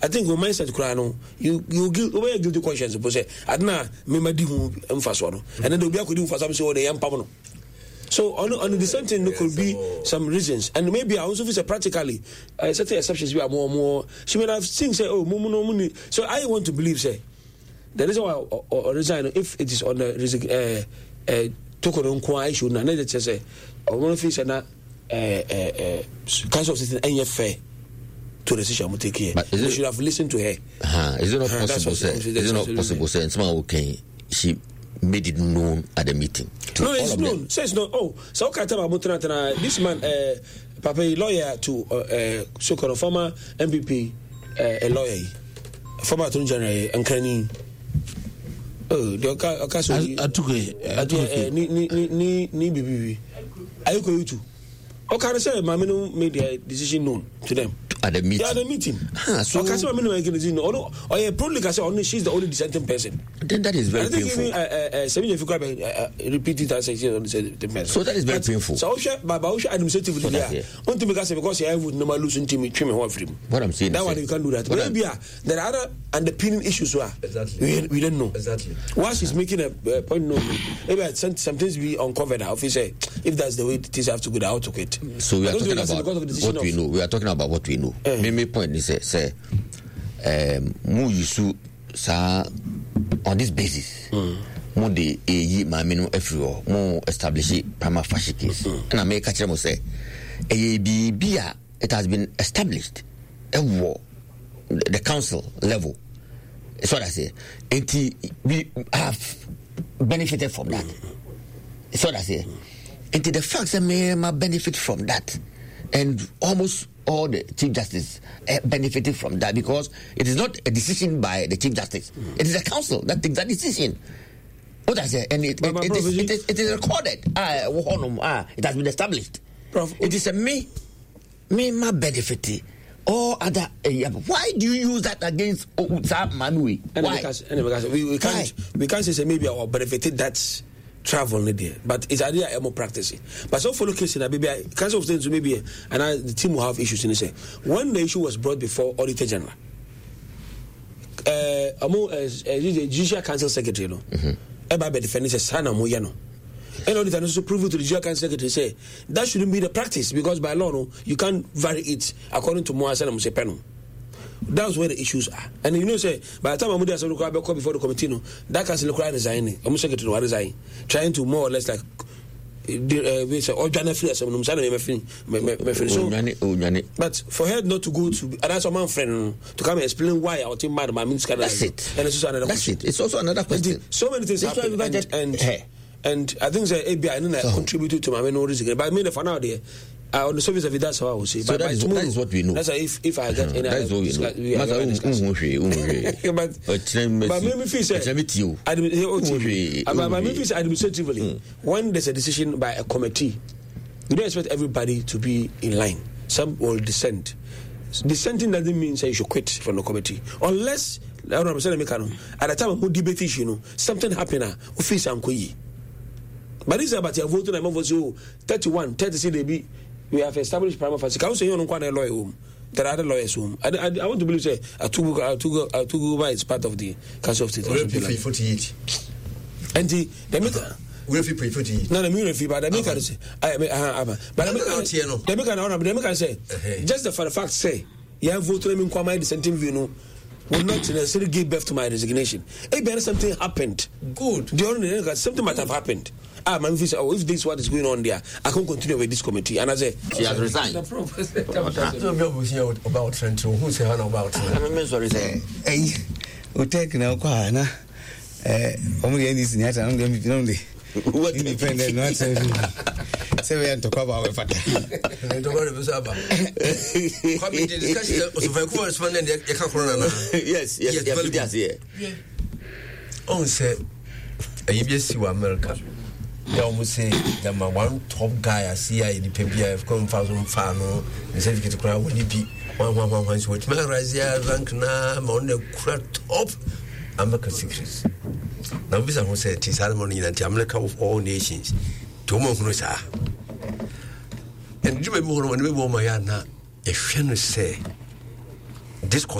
I think we mindset krano you guilty conscience suppose say adna me madi hu emfaso no and then they be akodi emfaso say o dey empam no. So on the same thing there could be some reasons, and maybe I also feel practically certain exceptions be more. She may have seen say money. So I want to believe say the reason why or resign if it is on the token on kwa issue na let say or one of say na council of state any fair to the decision we take here. We should have listened to her. Is it not possible? Is it not possible? Say someone okay she made it known at the meeting. No, it's known. Says no. Oh, so okay. This man, Papa, a lawyer to so-called former MPP, a lawyer, former Attorney General, and Kenny. Oh, the okay. I took it. Ni BBB. Are you going to? Okay, I said, Mamino made the decision known to them. At the meeting. Yeah, at the meeting. So okay, so probably only she's the only dissenting person. Then that is very painful. Repeat it as I said on the person. So that is very painful. So administratively, want to make because I would normally lose into me. What I'm saying that one you can't do that. Maybe there are other underpinning issues. Exactly. We don't know. Exactly. Once he's making a point, no, maybe some things we uncovered. Officer, if that's the way things have to go, out of it. So we are talking about what we know. We are talking about what we know. My point is say mu yusu sa on this basis mo de eyi maame no afiro mo establish prima facie case and I make a chemo say bia it has been established the council level. It's what I say. And we have benefited from that. It's what I say. And the facts that may benefit from that, and almost all the Chief Justice benefited from that because it is not a decision by the Chief Justice. It is a council that takes that decision. What I say, and it is recorded. It has been established. Prof, it is a me my benefit. Or other, why do you use that against Manui? Why? We can't say maybe our benefited that's travel there, but it's idea more practicing. But so for location, maybe council of state maybe and the team will have issues in the say. When the issue was brought before Auditor General, the Judicial Council Secretary, no, about the defendant says Sana Moyano. And all the time also prove to the Judicial Council Secretary say that shouldn't be the practice because by law no, you can't vary it according to Moasa and Musepeno. That's where the issues are. And you know say by the time Amudi has come before the committee no, that council require resigning. Secretary no resign, trying to more or less like we say Ojana free as but for her not to go to and that's a man friend to come and explain why our team mad means that's it. And it's also another question. It's also another question. So many things happen and I think the ABI contributed to my main reason. But I mean, for now, there on the surface of it, that's how I will say. So that is what we know. That's if I get any. That is what we know. But maybe say administratively, when there's a decision by a committee, you don't expect everybody to be in line. Some will dissent. Dissenting doesn't mean say you should quit from the committee unless at the time of debate issue, something happened. But this is about your voting. I'm over 31, 30 we have established prima facie. Council you don't lawyer home. There are other lawyers home. I want to believe say Atuguba is part of the Council of State. 48. And the make we fee 48. No, the fee, but the maker say say just the for the fact say you have voted in my dissenting view no. Will not necessarily give birth to my resignation. If something happened, good. The only something might have happened. My if this is what is going on there, I can't continue with this committee. And I say she has resigned. About Trento, who say about? I'm sorry, say. Hey, we take now, Kwana. Only any senior, I'm going to be only. What independent? Not say we have to cover our father. Yes. On say a UBS America. They almost say that my one top guy I see in the PPF come from Fano, the certificate crowd will be one which my rise here rank now on the top American secrets. Now, this is what said his harmony in the America of all nations. Two more and you may more when we were my yana. If you say this